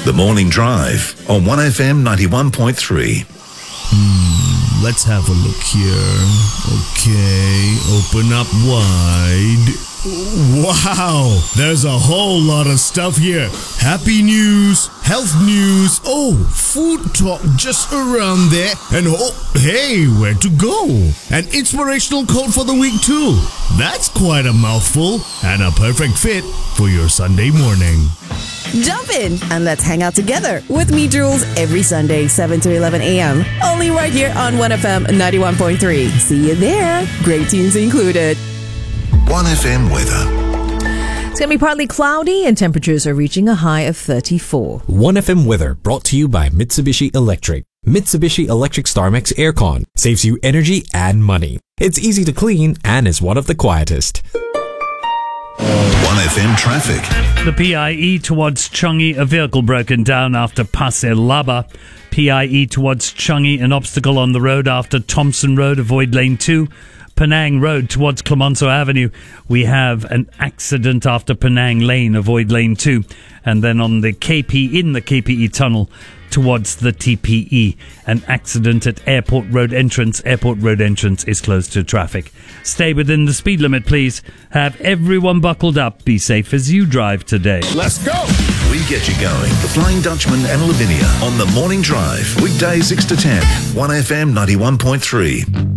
The Morning Drive on 1FM 91.3. Let's have a look here. Okay, open up wide. Wow, there's a whole lot of stuff here. Happy news, health news, food talk just around there. And hey, where to go? An inspirational quote for the week too. That's quite a mouthful and a perfect fit for your Sunday morning. Jump in and let's hang out together with me, Jules, every Sunday, 7 to 11 a.m. Only right here on 1FM 91.3. See you there. Great tunes included. 1FM weather. It's going to be partly cloudy and temperatures are reaching a high of 34. 1FM weather brought to you by Mitsubishi Electric. Mitsubishi Electric StarMax Aircon saves you energy and money. It's easy to clean and is one of the quietest. 1FM traffic. The PIE towards Changi, a vehicle broken down after Pasir Laba. PIE towards Changi, an obstacle on the road after Thompson Road, avoid lane 2. Penang Road towards Clemenceau Avenue, we have an accident after Penang Lane, avoid lane 2. And then on the KPE tunnel towards the TPE, an accident at Airport Road entrance. Airport Road entrance is closed to traffic. Stay within the speed limit, please. Have everyone buckled up. Be safe as you drive today. Let's go! We get you going. The Flying Dutchman and Lavinia on The Morning Drive. Weekdays 6 to 10. 1FM 91.3.